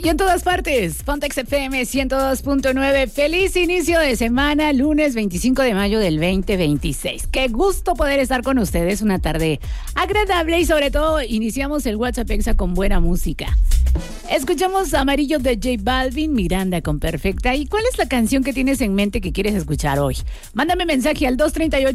Y en todas partes, Pontex FM 102.9. Feliz inicio de semana, lunes 25 de mayo del 2026. Qué gusto poder estar con ustedes, una tarde agradable y sobre todo iniciamos el WhatsApp Exa con buena música. Escuchamos Amarillo de J Balvin, Miranda con Perfecta. ¿Y cuál es la canción que tienes en mente que quieres escuchar hoy? Mándame mensaje al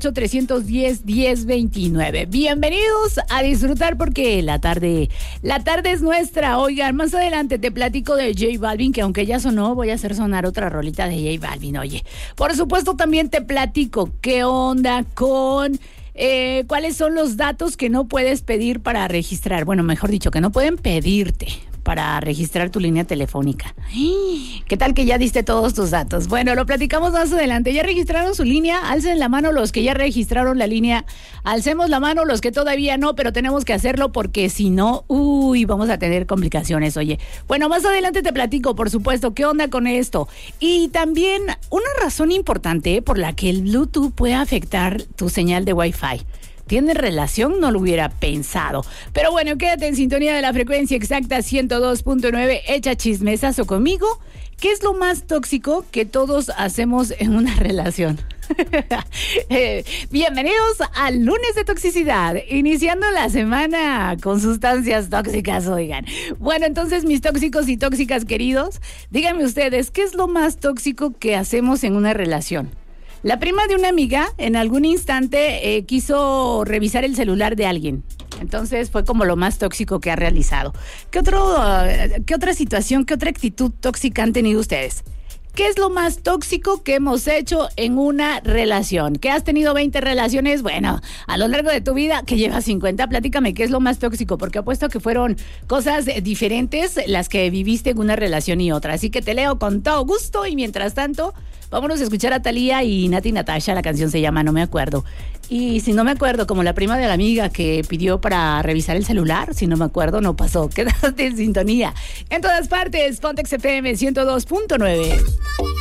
238-310-1029. Bienvenidos a disfrutar porque la tarde es nuestra. Oigan, más adelante te platico de J Balvin, que aunque ya sonó, voy a hacer sonar otra rolita de J Balvin. Oye, por supuesto también te platico qué onda con... ¿cuáles son los datos que no puedes pedir para registrar? Bueno, mejor dicho, que no pueden pedirte para registrar tu línea telefónica. ¿Qué tal que ya diste todos tus datos? Bueno, lo platicamos más adelante. ¿Ya registraron su línea? Alcen la mano los que ya registraron la línea. Alcemos la mano los que todavía no, pero tenemos que hacerlo porque si no, vamos a tener complicaciones, oye. Bueno, más adelante te platico, por supuesto, qué onda con esto. Y también una razón importante por la que el Bluetooth puede afectar tu señal de Wi-Fi. ¿Tiene relación? No lo hubiera pensado. Pero bueno, quédate en sintonía de la frecuencia exacta 102.9. Echa chismesazo conmigo. ¿Qué es lo más tóxico que todos hacemos en una relación? Bienvenidos al lunes de toxicidad, iniciando la semana con sustancias tóxicas, oigan. Bueno, entonces mis tóxicos y tóxicas queridos, díganme ustedes, ¿qué es lo más tóxico que hacemos en una relación? La prima de una amiga en algún instante quiso revisar el celular de alguien. Entonces fue como lo más tóxico que ha realizado. ¿Qué otra situación, qué otra actitud tóxica han tenido ustedes? ¿Qué es lo más tóxico que hemos hecho en una relación? ¿Que has tenido 20 relaciones? Bueno, a lo largo de tu vida, que llevas 50, platícame qué es lo más tóxico, porque apuesto que fueron cosas diferentes las que viviste en una relación y otra. Así que te leo con todo gusto y mientras tanto, vámonos a escuchar a Thalía y Nati Natasha. La canción se llama No me acuerdo. Y si no me acuerdo, como la prima de la amiga que pidió para revisar el celular, si no me acuerdo, no pasó. Quédate en sintonía. En todas partes, Pontex FM 102.9.